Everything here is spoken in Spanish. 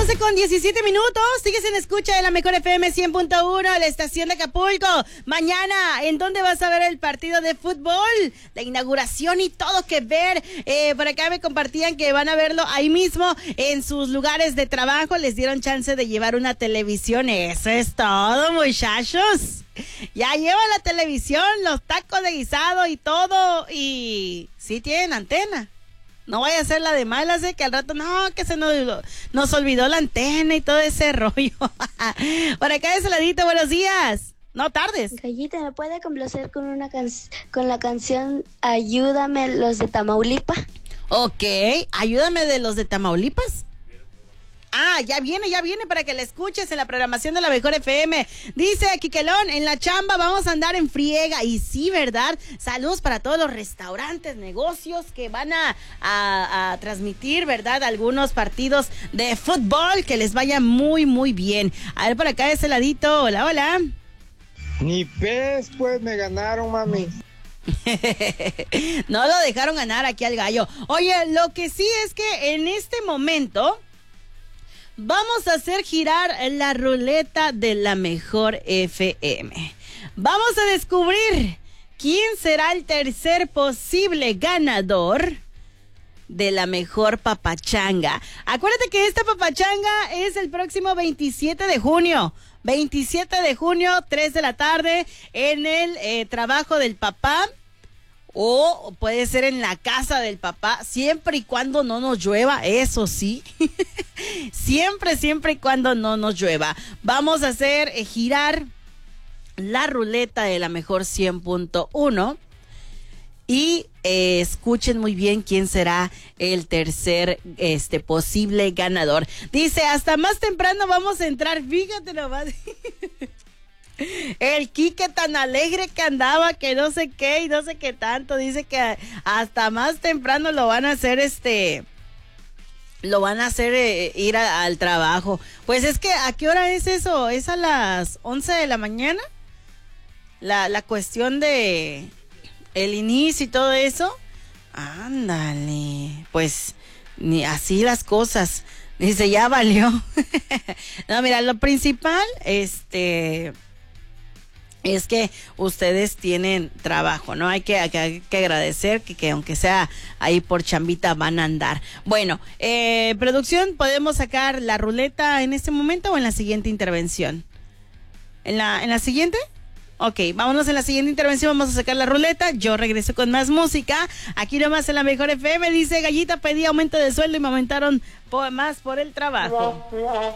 12:17, sigues en escucha de la mejor FM 100.1, la estación de Acapulco. Mañana, ¿en dónde vas a ver el partido de fútbol? La inauguración y todo que ver. Por acá me compartían que van a verlo ahí mismo en sus lugares de trabajo. Les dieron chance de llevar una televisión. Eso es todo, muchachos. Ya lleva la televisión, los tacos de guisado y todo. Y sí tienen antena. No vaya a ser la de malas, que al rato, no, que se nos olvidó la antena y todo ese rollo. Por acá de ese ladito, buenos días. No tardes. Gallita, ¿me puede complacer con con la canción Ayúdame, los de Tamaulipas? Ok, ayúdame de los de Tamaulipas. Ah, ya viene para que la escuches en la programación de la mejor FM. Dice Quiquelón, en la chamba vamos a andar en friega. Y sí, ¿verdad? Saludos para todos los restaurantes, negocios que van a transmitir, ¿verdad? Algunos partidos de fútbol, que les vaya muy, muy bien. A ver, por acá de ese ladito. Hola, hola. Ni pez, pues me ganaron, mami. No lo dejaron ganar aquí al gallo. Oye, lo que sí es que en este momento vamos a hacer girar la ruleta de la mejor FM. Vamos a descubrir quién será el tercer posible ganador de la mejor papachanga. Acuérdate que esta papachanga es el próximo 27 de junio. 27 de junio, 3 de la tarde, en el trabajo del papá. O puede ser en la casa del papá, siempre y cuando no nos llueva, eso sí. siempre y cuando no nos llueva. Vamos a hacer girar la ruleta de la mejor 100.1 y escuchen muy bien quién será el tercer posible ganador. Dice, hasta más temprano vamos a entrar, fíjate nomás. El Quique tan alegre que andaba, que no sé qué y no sé qué tanto, dice que hasta más temprano lo van a hacer ir al trabajo. Pues es que, ¿a qué hora es eso? ¿Es a las 11 de la mañana? La cuestión de el inicio y todo eso. Ándale, pues ni así las cosas. Dice, ya valió. No, mira, lo principal, es que ustedes tienen trabajo, ¿no? Hay que agradecer que aunque sea ahí por chambita van a andar. Bueno, producción, ¿podemos sacar la ruleta en este momento o en la siguiente intervención? ¿En la siguiente? Ok, vámonos en la siguiente intervención, vamos a sacar la ruleta. Yo regreso con más música. Aquí nomás en la mejor FM. Dice, Gallita, pedí aumento de sueldo y me aumentaron más por el trabajo.